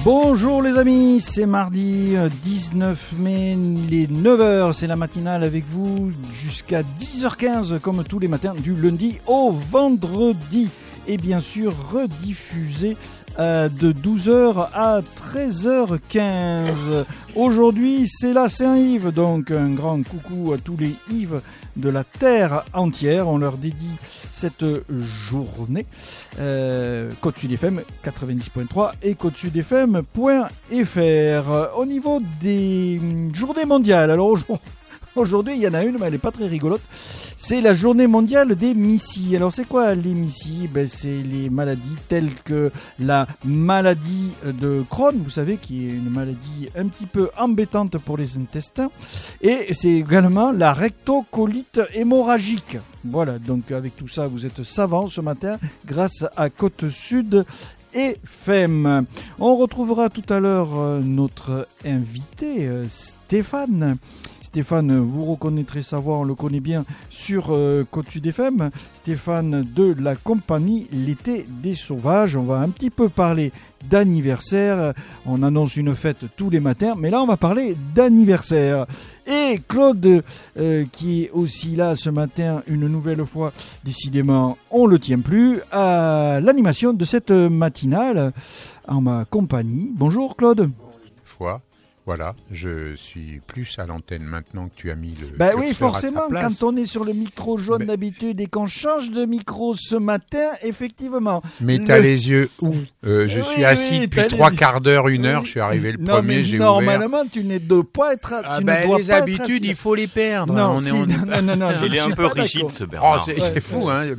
Bonjour les amis, c'est mardi 19 mai, les 9h, c'est la matinale avec vous jusqu'à 10h15 comme tous les matins du lundi au vendredi et bien sûr rediffusé de 12h à 13h15. Aujourd'hui c'est la Saint-Yves, donc un grand coucou à tous les Yves de la terre entière, on leur dédie cette journée. Côte Sud FM 90.3 et côtesudfm.fr. Au niveau des journées mondiales, alors aujourd'hui il y en a une mais elle n'est pas très rigolote, c'est la journée mondiale des MIS-I. Alors c'est quoi les MIS-I ? C'est les maladies telles que la maladie de Crohn, vous savez, qui est une maladie un petit peu embêtante pour les intestins, et c'est également la rectocolite hémorragique. Voilà, donc avec tout ça vous êtes savants ce matin grâce à Côte Sud FM. On retrouvera tout à l'heure notre invité Stéphane. Stéphane, vous reconnaîtrez sa voix, on le connaît bien sur Côte Sud FM. Stéphane de la compagnie L'été des Sauvages. On va un petit peu parler d'anniversaire. On annonce une fête tous les matins, mais là on va parler d'anniversaire. Et Claude, qui est aussi là ce matin, une nouvelle fois, décidément, on ne le tient plus, à l'animation de cette matinale en ma compagnie. Bonjour Claude. Voilà, je suis plus à l'antenne maintenant que tu as mis le curseur oui, forcément, à sa place. Quand on est sur le micro jaune d'habitude et qu'on change de micro ce matin, effectivement... Mais t'as les yeux où je suis assis depuis 3 quarts d'heure, 1 heure, je suis arrivé le premier, j'ai ouvert... Normalement, tu ne dois pas être... les habitudes, il faut les perdre. Non, il est un peu rigide, ce Bernard. C'est fou, hein,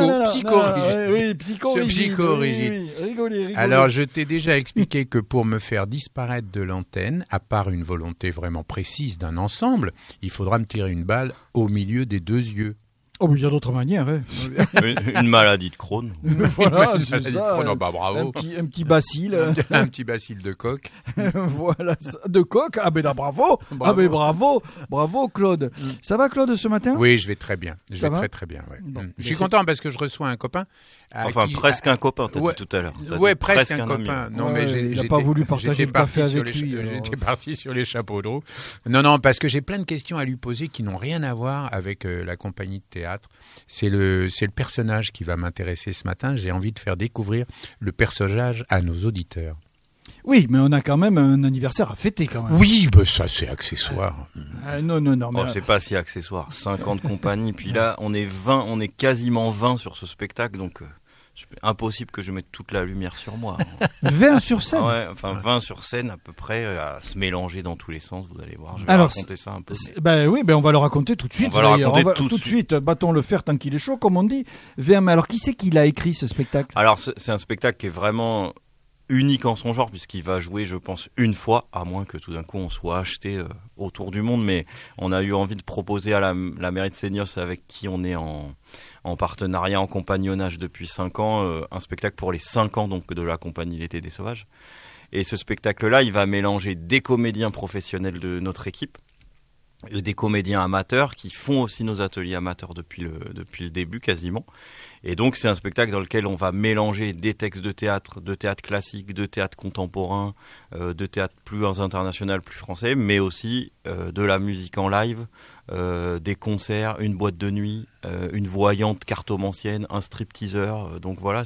psycho-rigide. Rigolez. Alors, je t'ai déjà expliqué que pour me faire disparaître de l'antenne, à part une volonté vraiment précise d'un ensemble, il faudra me tirer une balle au milieu des 2 yeux. Oh, mais il y a d'autres manières. Hein. Une maladie de Crohn. Voilà, c'est ça. Bravo. Un petit bacille. Un petit bacille de coq. Voilà, de coq. Ah ben là, bravo. Ah ben bravo Claude. Ça va Claude ce matin ? Oui, je vais très bien. Très bien. Ouais. Bon, je suis content parce que je reçois un copain. Presque un copain, t'as dit tout à l'heure. Presque un copain. Non, mais il n'a pas voulu partager le café avec lui. J'étais parti sur les chapeaux de roue. Non, parce que j'ai plein de questions à lui poser qui n'ont rien à voir avec la compagnie de théâtre. C'est le personnage qui va m'intéresser ce matin. J'ai envie de faire découvrir le personnage à nos auditeurs. Oui, mais on a quand même un anniversaire à fêter quand même. Oui, ça c'est accessoire. Non. Mais c'est pas si accessoire. 50 compagnies, puis là on est quasiment 20 sur ce spectacle, donc impossible que je mette toute la lumière sur moi. 20 sur scène. 20 sur scène à peu près, à se mélanger dans tous les sens, vous allez voir. Je vais raconter ça un peu. On va le raconter tout de suite. Tout de suite. Battons le fer tant qu'il est chaud, comme on dit. 20, mais alors qui c'est qui l'a écrit ce spectacle ? Alors c'est un spectacle qui est vraiment unique en son genre, puisqu'il va jouer, je pense, une fois, à moins que tout d'un coup on soit acheté autour du monde, mais on a eu envie de proposer à la mairie de Seignos, avec qui on est en partenariat, en compagnonnage depuis 5 ans, un spectacle pour les 5 ans donc de la compagnie L'été des Sauvages. Et ce spectacle-là, il va mélanger des comédiens professionnels de notre équipe et des comédiens amateurs qui font aussi nos ateliers amateurs depuis le début quasiment. Et donc c'est un spectacle dans lequel on va mélanger des textes de théâtre classique, de théâtre contemporain, de théâtre plus international, plus français, mais aussi de la musique en live, des concerts, une boîte de nuit, une voyante cartomancienne, un stripteaseur. Donc voilà,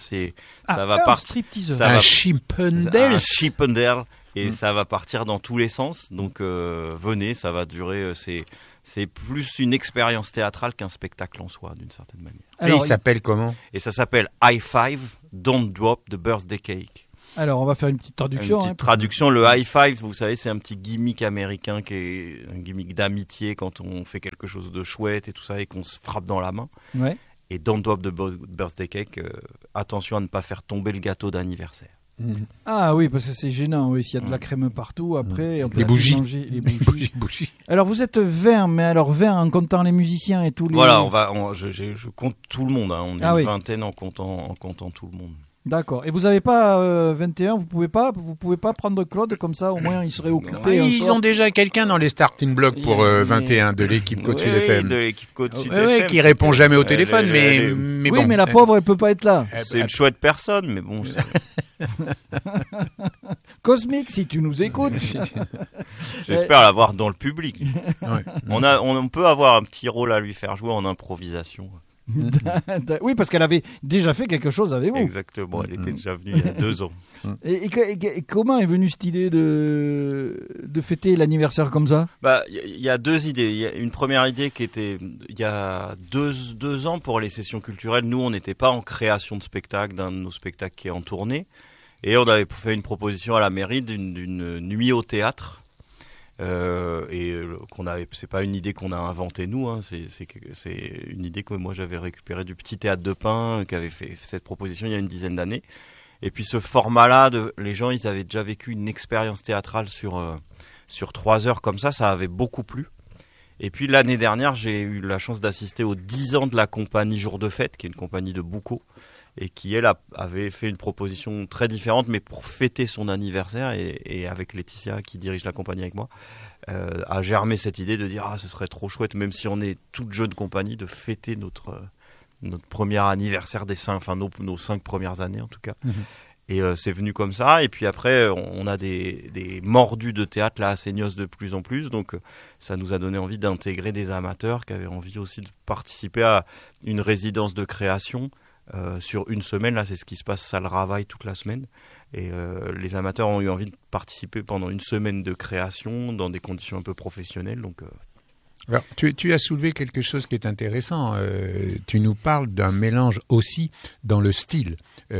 un stripteaseur. Un Chippendales. Un Chippendale. Et ça va partir dans tous les sens. Donc venez, ça va durer... C'est plus une expérience théâtrale qu'un spectacle en soi, d'une certaine manière. Alors, il s'appelle comment ? Et ça s'appelle High Five, Don't Drop the Birthday Cake. Alors, on va faire une petite traduction. Traduction, le High Five, vous savez, c'est un petit gimmick américain qui est un gimmick d'amitié quand on fait quelque chose de chouette et tout ça et qu'on se frappe dans la main. Ouais. Et Don't Drop the Birthday Cake, attention à ne pas faire tomber le gâteau d'anniversaire. Ah oui, parce que c'est gênant, oui, s'il y a de la crème partout, après on peut manger les bougies. Alors vous êtes 20, mais alors 20 en comptant les musiciens et tous les... Voilà, je compte tout le monde, hein. On est une vingtaine en comptant tout le monde. D'accord. Et vous n'avez pas 21, vous pouvez pas prendre Claude comme ça, au moins il serait occupé. Ils ont déjà quelqu'un dans les starting blocks pour 21 de l'équipe Côte Sud FM. De l'équipe Côte Sud FM. Qui répond jamais au téléphone, mais oui, bon. mais la pauvre, elle peut pas être là. C'est une chouette personne, mais bon. Cosmic, si tu nous écoutes. J'espère l'avoir dans le public. Ouais. On peut avoir un petit rôle à lui faire jouer en improvisation. Oui, parce qu'elle avait déjà fait quelque chose avec vous. Exactement, elle était déjà venue il y a 2 ans. Et comment est venue cette idée de fêter l'anniversaire comme ça ? Il y a 2 idées. Il y a une première idée qui était il y a 2 ans pour les sessions culturelles. Nous, on n'était pas en création de spectacle, d'un de nos spectacles qui est en tournée. Et on avait fait une proposition à la mairie d'une nuit au théâtre. C'est pas une idée qu'on a inventée nous, hein, c'est une idée que moi j'avais récupérée du petit théâtre de Pin qui avait fait cette proposition il y a une dizaine d'années. Et puis ce format-là, les gens ils avaient déjà vécu une expérience théâtrale sur 3 heures comme ça avait beaucoup plu. Et puis l'année dernière, j'ai eu la chance d'assister aux 10 ans de la compagnie Jour de Fête, qui est une compagnie de Boucau, et qui elle avait fait une proposition très différente, mais pour fêter son anniversaire, et avec Laetitia qui dirige la compagnie avec moi, a germé cette idée de dire ce serait trop chouette, même si on est toute jeune compagnie, de fêter notre premier anniversaire nos 5 premières années en tout cas. Mmh. Et c'est venu comme ça. Et puis après, on a des mordus de théâtre là à Seignos de plus en plus. Donc ça nous a donné envie d'intégrer des amateurs qui avaient envie aussi de participer à une résidence de création sur une semaine. Là, c'est ce qui se passe, salle Ravaille toute la semaine. Et les amateurs ont eu envie de participer pendant une semaine de création dans des conditions un peu professionnelles. Donc alors, tu as soulevé quelque chose qui est intéressant. Tu nous parles d'un mélange aussi dans le style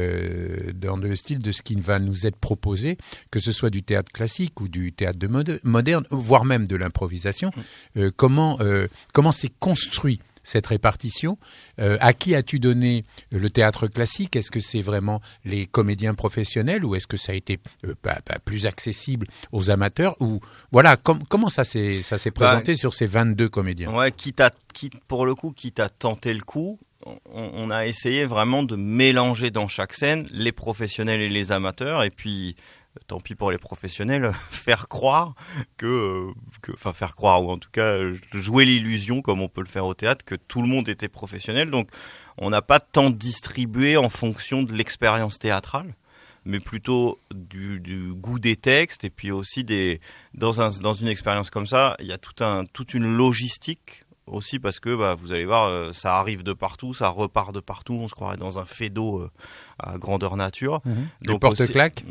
de ce qui va nous être proposé, que ce soit du théâtre classique ou du théâtre moderne, voire même de l'improvisation. Comment s'est construit cette répartition? À qui as-tu donné le théâtre classique? Est-ce que c'est vraiment les comédiens professionnels ou est-ce que ça a été plus accessible aux amateurs? Ou voilà, comment ça s'est présenté sur ces 22 comédiens? Ouais, quitte à tenter le coup, on a essayé vraiment de mélanger dans chaque scène les professionnels et les amateurs, et puis tant pis pour les professionnels, faire croire ou en tout cas jouer l'illusion, comme on peut le faire au théâtre, que tout le monde était professionnel. Donc on n'a pas tant distribué en fonction de l'expérience théâtrale, mais plutôt du goût des textes, et puis aussi dans une expérience comme ça, il y a toute une logistique aussi, parce que vous allez voir, ça arrive de partout, ça repart de partout, on se croirait dans un fait d'eau à grandeur nature. Mmh. Donc les portes claquent,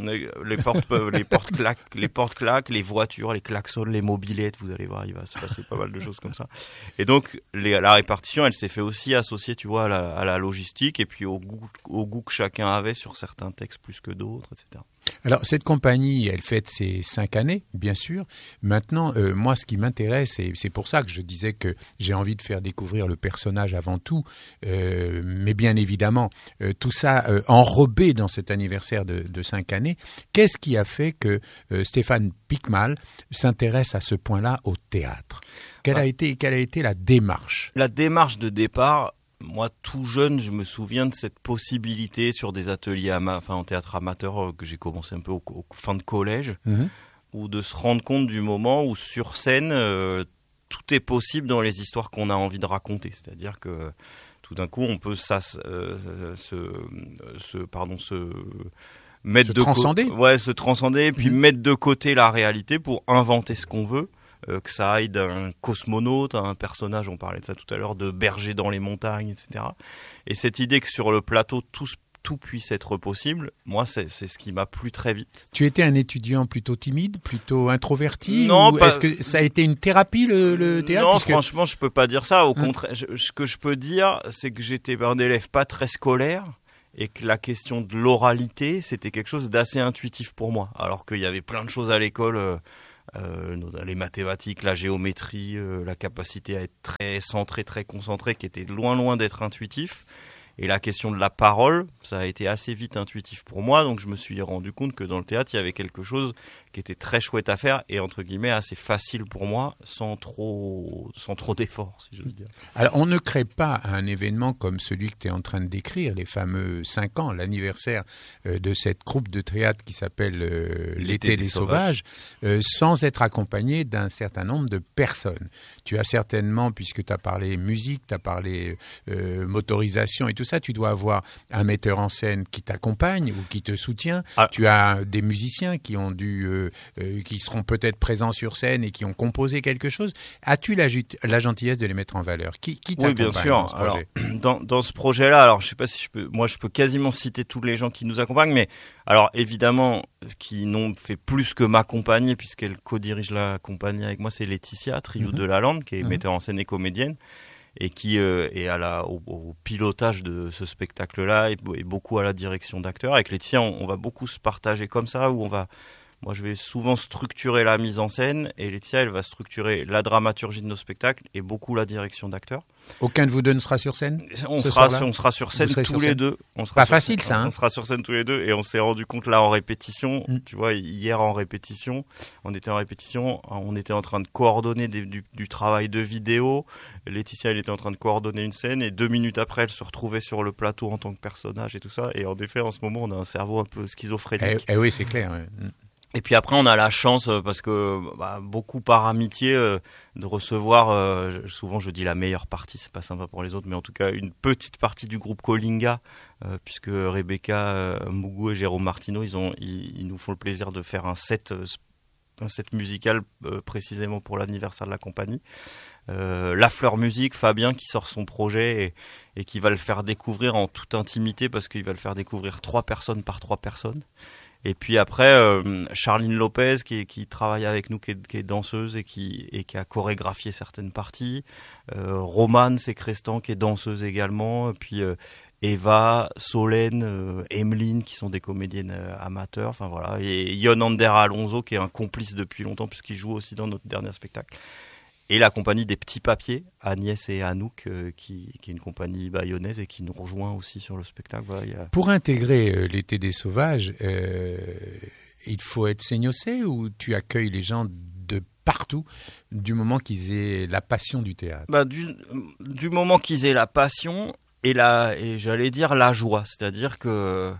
les portes claquent, les voitures, les klaxons, les mobylettes, vous allez voir, il va se passer pas mal de choses comme ça. Et donc la répartition, elle s'est fait aussi associer, tu vois, à la logistique, et puis au goût que chacun avait sur certains textes plus que d'autres, etc. Alors, cette compagnie, elle fête ses 5 années, bien sûr. Maintenant, moi, ce qui m'intéresse, et c'est pour ça que je disais que j'ai envie de faire découvrir le personnage avant tout, mais bien évidemment, tout ça enrobé dans cet anniversaire de 5 années. Qu'est-ce qui a fait que Stéphane Picmal s'intéresse à ce point-là au théâtre? Quelle a été la démarche? La démarche de départ... Moi, tout jeune, je me souviens de cette possibilité sur des ateliers en théâtre amateur que j'ai commencé un peu au fin de collège, ou de se rendre compte du moment où sur scène, tout est possible dans les histoires qu'on a envie de raconter. C'est-à-dire que tout d'un coup, on peut se transcender, et puis mettre de côté la réalité pour inventer ce qu'on veut. Que ça aille d'un cosmonaute à un personnage, on parlait de ça tout à l'heure, de berger dans les montagnes, etc. Et cette idée que sur le plateau, tout puisse être possible, moi, c'est ce qui m'a plu très vite. Tu étais un étudiant plutôt timide, plutôt introverti? Non, est-ce que ça a été une thérapie, le théâtre? Non, franchement, je peux pas dire ça. Au contraire, ce que je peux dire, c'est que j'étais un élève pas très scolaire, et que la question de l'oralité, c'était quelque chose d'assez intuitif pour moi. Alors qu'il y avait plein de choses à l'école... les mathématiques, la géométrie, la capacité à être très centré, très concentré, qui était loin d'être intuitif. Et la question de la parole, ça a été assez vite intuitif pour moi. Donc je me suis rendu compte que dans le théâtre, il y avait quelque chose qui était très chouette à faire et entre guillemets assez facile pour moi, sans trop d'efforts, si j'ose dire. Alors on ne crée pas un événement comme celui que tu es en train de décrire, les fameux 5 ans, l'anniversaire de cette troupe de théâtre qui s'appelle L'été des Sauvages, sans être accompagné d'un certain nombre de personnes. Tu as certainement, puisque tu as parlé musique, tu as parlé motorisation et tout ça, tu dois avoir un metteur en scène qui t'accompagne ou qui te soutient. Ah. Tu as des musiciens qui ont qui seront peut-être présents sur scène et qui ont composé quelque chose. As-tu la gentillesse de les mettre en valeur? Qui t'accompagne Oui, bien sûr. dans ce projet? Alors, dans ce projet-là, alors je sais pas si je peux quasiment citer tous les gens qui nous accompagnent, mais alors évidemment, qui n'ont fait plus que m'accompagner puisqu'elle co-dirige la compagnie avec moi, c'est Laetitia Triou de la Lande, qui est metteur en scène et comédienne et qui est au pilotage de ce spectacle-là et beaucoup à la direction d'acteurs. Avec Laetitia, on va beaucoup se partager comme ça, où moi, je vais souvent structurer la mise en scène et Laetitia, elle va structurer la dramaturgie de nos spectacles et beaucoup la direction d'acteurs. Aucun de vous deux ne sera sur scène? On sera sur scène tous les deux. Pas facile, ça. On sera sur scène tous les deux et on s'est rendu compte là en répétition. Tu vois, hier en répétition, on était en train de coordonner du travail de vidéo. Laetitia, elle était en train de coordonner une scène et 2 minutes après, elle se retrouvait sur le plateau en tant que personnage et tout ça. Et en effet, en ce moment, on a un cerveau un peu schizophrénique. Eh oui, c'est clair. Ouais. Et puis après, on a la chance, parce que beaucoup par amitié, de recevoir, souvent je dis la meilleure partie, c'est pas sympa pour les autres, mais en tout cas une petite partie du groupe Colinga, puisque Rebecca Mougou et Jérôme Martineau, ils nous font le plaisir de faire un set musical précisément pour l'anniversaire de la compagnie. La Fleur Musique, Fabien qui sort son projet et qui va le faire découvrir en toute intimité, parce qu'il va le faire découvrir 3 personnes par 3 personnes. Et puis après, Charline Lopez qui travaille avec nous, qui est danseuse et qui a chorégraphié certaines parties. Romane Sécrestan qui est danseuse également. Et puis Eva, Solène, Emeline qui sont des comédiennes amateurs. Enfin voilà. Et Yonander Alonso qui est un complice depuis longtemps puisqu'il joue aussi dans notre dernier spectacle. Et la compagnie des Petits Papiers, Agnès et Anouk, qui est une compagnie bayonnaise et qui nous rejoint aussi sur le spectacle. Voilà, Pour intégrer l'été des sauvages, il faut être seignossé ou tu accueilles les gens de partout du moment qu'ils aient la passion du théâtre? Du moment qu'ils aient la passion et j'allais dire la joie. C'est-à-dire que...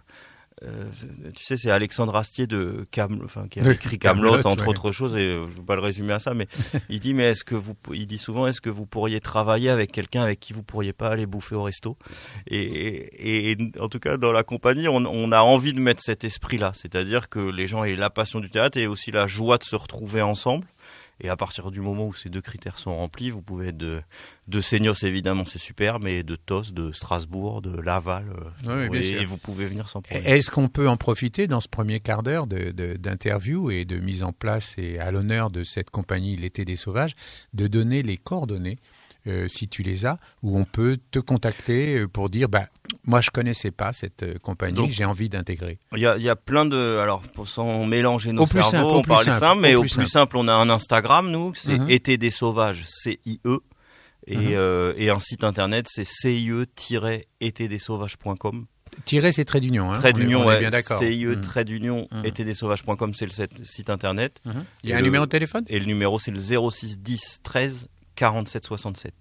tu sais, c'est Alexandre Astier qui a écrit Kaamelott entre autres choses, et je ne vais pas le résumer à ça, mais il dit il dit souvent, est-ce que vous pourriez travailler avec quelqu'un avec qui vous pourriez pas aller bouffer au resto? Et en tout cas dans la compagnie, on a envie de mettre cet esprit-là, c'est-à-dire que les gens aient la passion du théâtre et aussi la joie de se retrouver ensemble. Et à partir du moment où ces 2 critères sont remplis, vous pouvez être de Seignos, évidemment, c'est super, mais de TOS, de Strasbourg, de Laval, et vous pouvez venir sans problème. Est-ce qu'on peut en profiter dans ce premier quart d'heure d'interview et de mise en place et à l'honneur de cette compagnie L'été des sauvages, de donner les coordonnées, si tu les as, où on peut te contacter pour dire moi je connaissais pas cette compagnie, donc, j'ai envie d'intégrer. Il y a plein de, alors sans mélanger nos cerveaux, on parlait de ça, mais au plus simple, on a un Instagram, nous, c'est Été des sauvages, CIE, et un site internet, c'est CIE-etedessauvages.com. Tiret, c'est trait d'union, hein. Trait d'union, on est bien d'accord. CIE-trait-d'union, etedessauvages.com, c'est le site internet. Il y a un numéro de téléphone? Et le numéro, c'est le 06 10 13 47 67.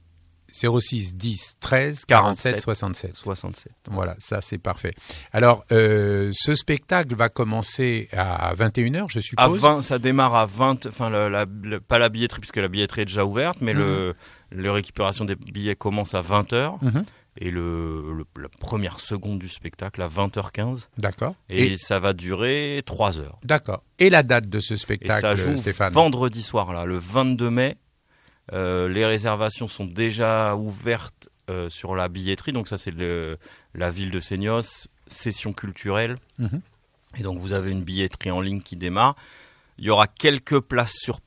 06 10 13 47 67. Voilà, ça c'est parfait. Alors, ce spectacle va commencer à 21h, je suppose. Ça démarre à 20, enfin pas la billetterie puisque la billetterie est déjà ouverte, mais le récupération des billets commence à 20h. Et la première seconde du spectacle à 20h15. D'accord. Et ça va durer 3 heures. D'accord. Et la date de ce spectacle, et ça joue Stéphane? Vendredi soir, là, le 22 mai. Les réservations sont déjà ouvertes sur la billetterie. Donc ça, c'est la ville de Seignos, session culturelle. Et donc vous avez une billetterie en ligne qui démarre. Il y aura quelques places sur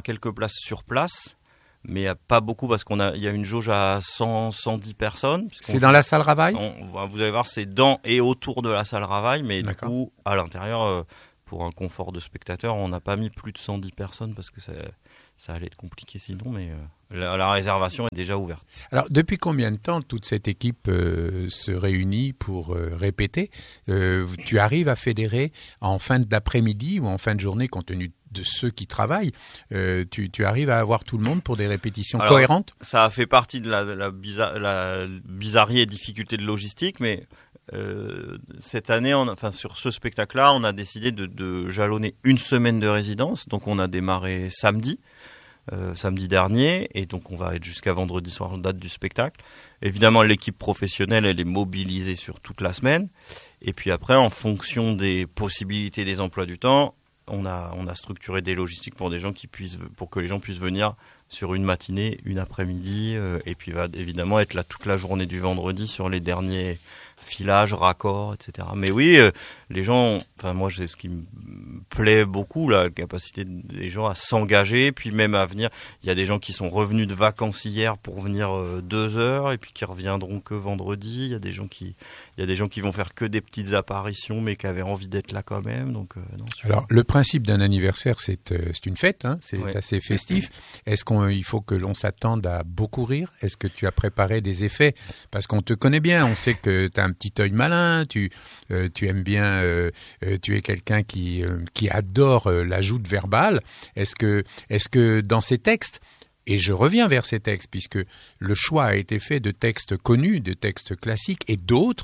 place. Mais pas beaucoup parce qu'il y a une jauge à 110 personnes. C'est dans la salle Ravaille? Vous allez voir, c'est dans et autour de la salle Ravaille, mais du coup, à l'intérieur, pour un confort de spectateur, on n'a pas mis plus de 110 personnes parce que ça allait être compliqué sinon, mais la réservation est déjà ouverte. Alors, depuis combien de temps toute cette équipe se réunit pour répéter? Tu arrives à fédérer en fin d'après-midi ou en fin de journée, compte tenu de ceux qui travaillent, tu arrives à avoir tout le monde pour des répétitions cohérentes? Ça a fait partie de la bizarrerie et difficulté de logistique, mais cette année, sur ce spectacle-là, on a décidé de jalonner une semaine de résidence. Donc on a démarré samedi. samedi dernier, et donc on va être jusqu'à vendredi soir, date du spectacle. Évidemment, l'équipe professionnelle, elle est mobilisée sur toute la semaine. Et puis après, en fonction des possibilités des emplois du temps, on a structuré des logistiques pour que les gens puissent venir sur une matinée, une après-midi, et puis va évidemment être là toute la journée du vendredi sur les derniers filages, raccords, etc. Mais oui, les gens, enfin moi, c'est ce qui me plaît beaucoup, la capacité des gens à s'engager, puis même à venir. Il y a des gens qui sont revenus de vacances hier pour venir 2 heures et puis qui reviendront que vendredi. Il y a des gens qui vont faire que des petites apparitions, mais qui avaient envie d'être là quand même. Donc, non, alors, le principe d'un anniversaire, c'est une fête, hein, c'est assez festif. Est-ce qu'il faut que l'on s'attende à beaucoup rire? Est-ce que tu as préparé des effets? Parce qu'on te connaît bien, on sait que tu as un petit œil malin, tu aimes bien, tu es quelqu'un qui adore la joute verbale. Est-ce que dans ces textes, et je reviens vers ces textes, puisque le choix a été fait de textes connus, de textes classiques, et d'autres,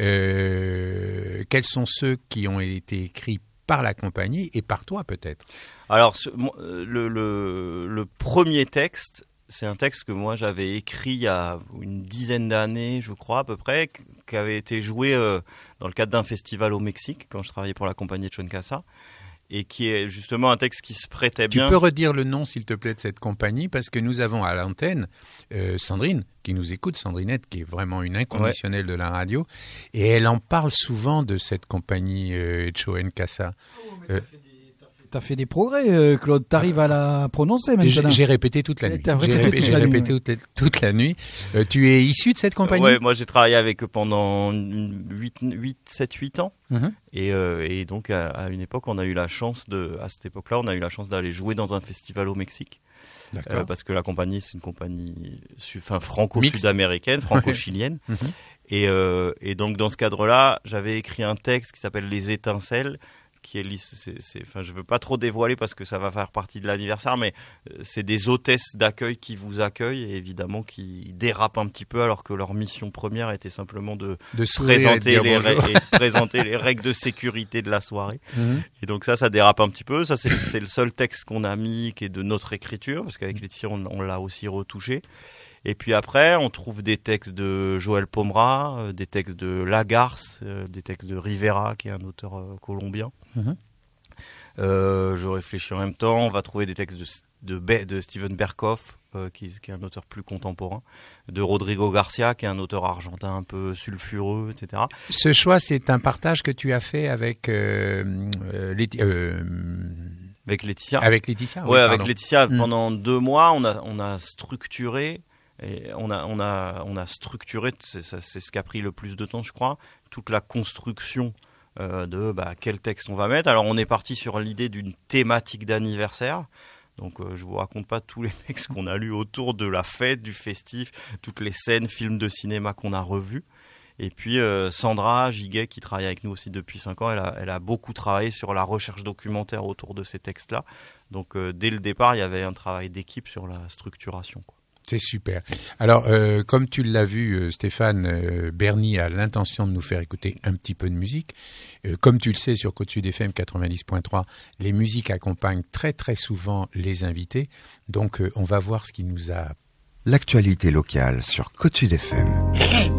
quels sont ceux qui ont été écrits par la compagnie et par toi peut-être? Alors, le premier texte, c'est un texte que moi j'avais écrit il y a une dizaine d'années, je crois à peu près, qui avait été joué dans le cadre d'un festival au Mexique, quand je travaillais pour la compagnie de Sean Casa, et qui est justement un texte qui se prêtait bien. Tu peux redire le nom, s'il te plaît, de cette compagnie, parce que nous avons à l'antenne Sandrine, qui nous écoute, Sandrinette, qui est vraiment une inconditionnelle de la radio, et elle en parle souvent de cette compagnie Sean Casa. T'as fait des progrès, Claude. T'arrives à la prononcer maintenant. J'ai répété toute la nuit. J'ai répété toute la nuit. Tu es issu de cette compagnie? Ouais, moi j'ai travaillé avec eux pendant 7-8 ans. Mm-hmm. Et donc à une époque, à cette époque-là, on a eu la chance d'aller jouer dans un festival au Mexique. Parce que la compagnie, c'est une compagnie franco-sud-américaine, franco-chilienne. Mm-hmm. Et donc dans ce cadre-là, j'avais écrit un texte qui s'appelle Les Étincelles, qui est je veux pas trop dévoiler parce que ça va faire partie de l'anniversaire, mais c'est des hôtesses d'accueil qui vous accueillent et évidemment qui dérapent un petit peu alors que leur mission première était simplement de présenter présenter les règles de sécurité de la soirée. Mmh. Et donc ça dérape un petit peu. Ça c'est le seul texte qu'on a mis qui est de notre écriture parce qu'avec Laetitia on l'a aussi retouché. Et puis après, on trouve des textes de Joël Pomera, des textes de Lagarce, des textes de Rivera, qui est un auteur colombien. Mm-hmm. Je réfléchis en même temps. On va trouver des textes de Steven Berkoff, qui est un auteur plus contemporain, de Rodrigo Garcia, qui est un auteur argentin un peu sulfureux, etc. Ce choix, c'est un partage que tu as fait avec avec Laetitia. Avec Laetitia. Ouais, avec Laetitia. Pendant 2 mois, on a structuré. Et on a structuré, c'est ce qui a pris le plus de temps, je crois, toute la construction de quel texte on va mettre. Alors on est parti sur l'idée d'une thématique d'anniversaire. Donc je vous raconte pas tous les textes qu'on a lus autour de la fête, du festif, toutes les scènes, films de cinéma qu'on a revus. Et puis Sandra Giguet, qui travaille avec nous aussi depuis 5 ans, elle a beaucoup travaillé sur la recherche documentaire autour de ces textes-là. Donc dès le départ, il y avait un travail d'équipe sur la structuration, quoi. C'est super. Alors, comme tu l'as vu, Stéphane, Bernie a l'intention de nous faire écouter un petit peu de musique. Comme tu le sais, sur Côte Sud FM 90.3, les musiques accompagnent très très souvent les invités. Donc, on va voir ce qui nous a... L'actualité locale sur Côte Sud FM.